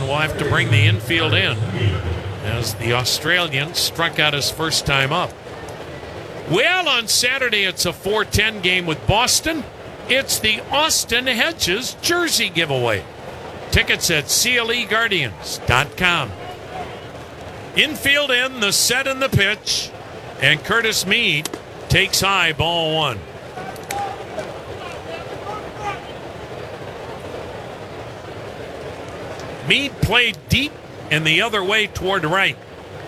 will have to bring the infield in as the Australian struck out his first time up. Well, on Saturday, it's a 4:10 game with Boston. It's the Austin Hedges jersey giveaway. Tickets at CLEGuardians.com. Infield in, the set and the pitch. And Curtis Mead takes high, ball one. Mead played deep and the other way toward right.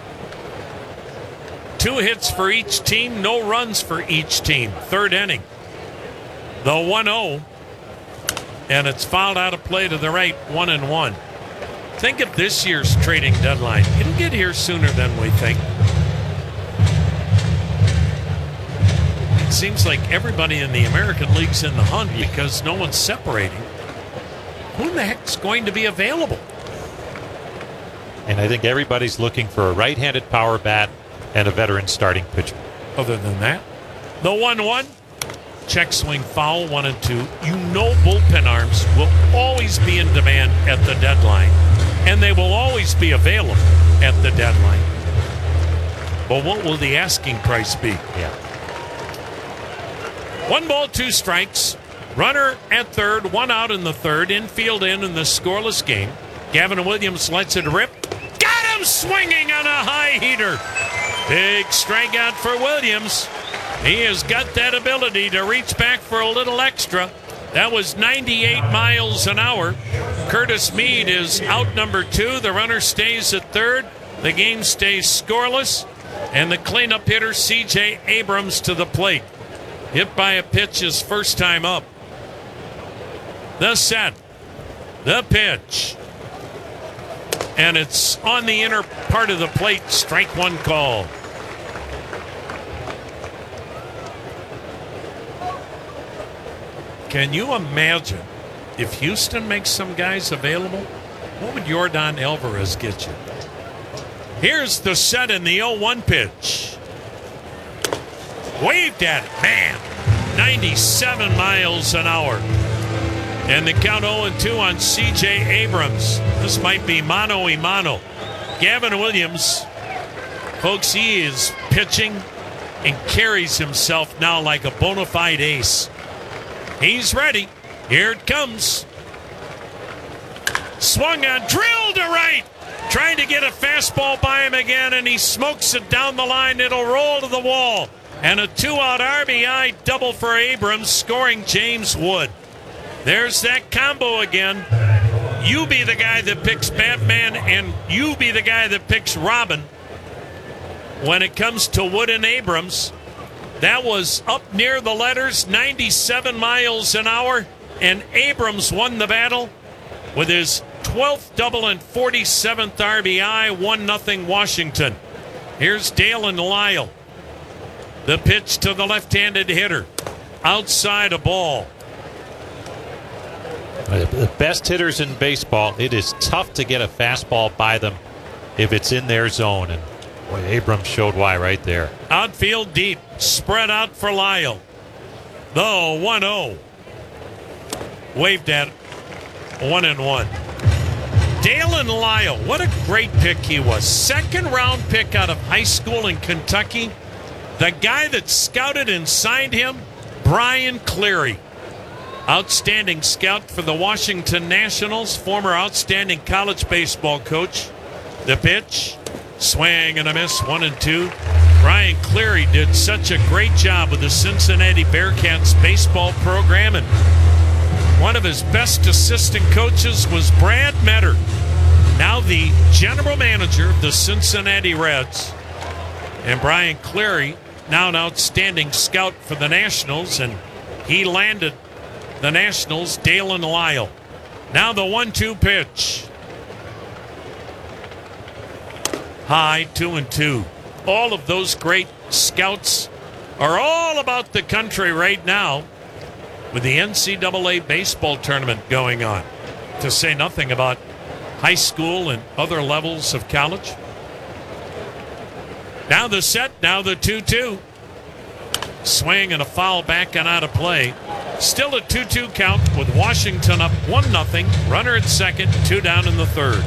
2 hits for each team, no runs for each team. Third inning. The 1-0. And it's fouled out of play to the right, 1-1. Think of this year's trading deadline. It'll get here sooner than we think. It seems like everybody in the American League's in the hunt because no one's separating. Who the heck's going to be available? And I think everybody's looking for a right-handed power bat and a veteran starting pitcher. Other than that, the 1-1, check swing foul, 1-2. You know bullpen arms will always be in demand at the deadline, and they will always be available at the deadline. But what will the asking price be? Yeah. 1 ball, 2 strikes. Runner at third, 1 out in the third. Infield in the scoreless game. Gavin Williams lets it rip. Got him swinging on a high heater. Big strikeout for Williams. He has got that ability to reach back for a little extra. That was 98 miles an hour. Curtis Mead is out number 2. The runner stays at third. The game stays scoreless. And the cleanup hitter, C.J. Abrams, to the plate. Hit by a pitch his first time up. The set. The pitch. And it's on the inner part of the plate. Strike one call. Can you imagine if Houston makes some guys available? What would Yordan Alvarez get you? Here's the set in the 0-1 pitch. Waved at it. Man, 97 miles an hour. And the count 0-2 on C.J. Abrams. This might be mano-a-mano. Gavin Williams, folks, he is pitching and carries himself now like a bona fide ace. He's ready. Here it comes. Swung on, drilled to right. Trying to get a fastball by him again, and he smokes it down the line. It'll roll to the wall. And a 2-out RBI double for Abrams, scoring James Wood. There's that combo again. You be the guy that picks Batman, and you be the guy that picks Robin. When it comes to Wood and Abrams, that was up near the letters, 97 miles an hour, and Abrams won the battle with his 12th double and 47th RBI, 1-0 Washington. Here's Dalen Lyle. The pitch to the left-handed hitter. Outside a ball. The best hitters in baseball, it is tough to get a fastball by them if it's in their zone. And boy, Abrams showed why right there. Outfield deep. Spread out for Lyle. The 1-0. Waved at 1-1. Dalen Lyle, what a great pick he was. Second round pick out of high school in Kentucky. The guy that scouted and signed him, Brian Cleary. Outstanding scout for the Washington Nationals, former outstanding college baseball coach. The pitch, swing and a miss, 1-2. Brian Cleary did such a great job with the Cincinnati Bearcats baseball program, and one of his best assistant coaches was Brad Metter, now the general manager of the Cincinnati Reds. And Brian Cleary, now an outstanding scout for the Nationals, and he landed the Nationals, Dalen Lyle. Now the 1-2 pitch. High, 2-2. All of those great scouts are all about the country right now with the NCAA baseball tournament going on, to say nothing about high school and other levels of college. Now the set, now the 2-2. Swing and a foul back and out of play. Still a 2-2 count with Washington up 1-0. Runner at second, 2 down in the third.